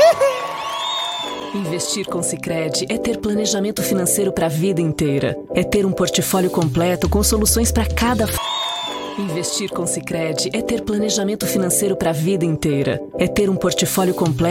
Investir com Sicredi é ter planejamento financeiro para a vida inteira. É ter um portfólio completo com soluções para cada... Investir com Sicredi é ter planejamento financeiro para a vida inteira. É ter um portfólio completo